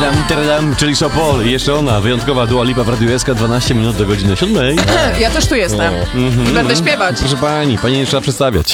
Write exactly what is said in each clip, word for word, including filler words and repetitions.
Tam, tadam, czyli Sopol. I jeszcze ona, wyjątkowa Dua Lipa w Radiu S K, dwanaście minut do godziny siódmej. Ja też tu jestem. Mhm. I będę śpiewać. Proszę pani, pani nie trzeba przedstawiać.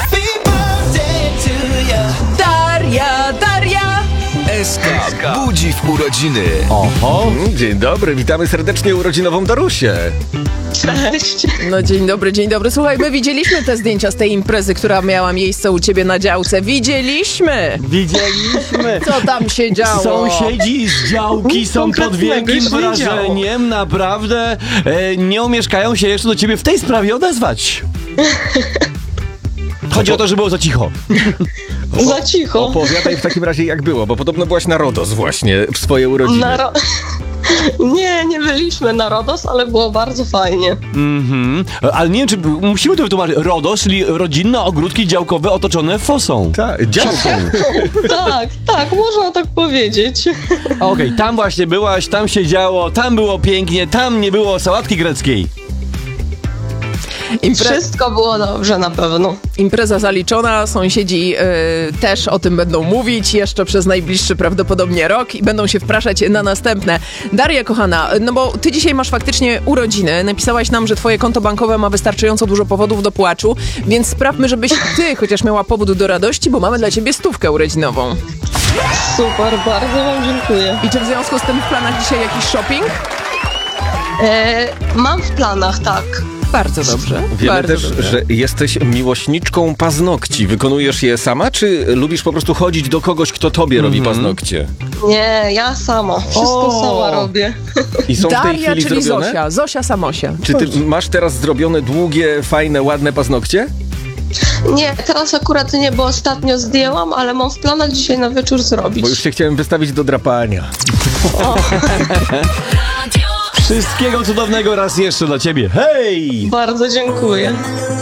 Daria, Daria! S K budzi w urodziny. Oho. Dzień dobry, witamy serdecznie urodzinową Darusię. Cześć. No dzień dobry, dzień dobry. Słuchaj, my widzieliśmy te zdjęcia z tej imprezy, która miała miejsce u ciebie na działce. Widzieliśmy! Widzieliśmy. Co tam się działo? Sąsiedzi z działki są pod Konkretnego wielkim się nie działo. wrażeniem. Naprawdę e, nie umieszkają się jeszcze do ciebie w tej sprawie odezwać. Chodzi o to, że było za cicho. Za cicho. Opowiadaj w takim razie jak było, bo podobno byłaś na Rodos właśnie w swoje urodziny. Na ro... Nie, nie byliśmy na Rodos, ale było bardzo fajnie. Mhm. Ale nie wiem, czy musimy to wytłumaczyć. RODOS, czyli rodzinne ogródki działkowe otoczone fosą. Tak, działką. Tak, tak, można tak powiedzieć. Okej, tam właśnie byłaś, tam się działo, tam było pięknie, tam nie było sałatki greckiej. Impre... Wszystko było dobrze na pewno. Impreza zaliczona, sąsiedzi y, też o tym będą mówić jeszcze przez najbliższy prawdopodobnie rok i będą się wpraszać na następne. Daria, kochana, no bo ty dzisiaj masz faktycznie urodziny. Napisałaś nam, że twoje konto bankowe ma wystarczająco dużo powodów do płaczu, więc sprawmy, żebyś ty chociaż miała powód do radości, bo mamy dla ciebie stówkę urodzinową. Super, bardzo wam dziękuję. I czy w związku z tym w planach dzisiaj jakiś shopping? E, mam w planach, tak. Bardzo dobrze. Wiemy bardzo też, dobrze. że jesteś miłośniczką paznokci. Wykonujesz je sama, czy lubisz po prostu chodzić do kogoś, kto tobie robi paznokcie? Nie, ja sama. Wszystko O! sama robię. I są w tej Daria, chwili czyli zrobione? Zosia. Zosia Samosia. Czy ty masz teraz zrobione długie, fajne, ładne paznokcie? Nie, teraz akurat nie, bo ostatnio zdjęłam, ale mam w planach dzisiaj na wieczór zrobić. Bo już się chciałem wystawić do drapania. Wszystkiego cudownego raz jeszcze dla ciebie. Hej! Bardzo dziękuję.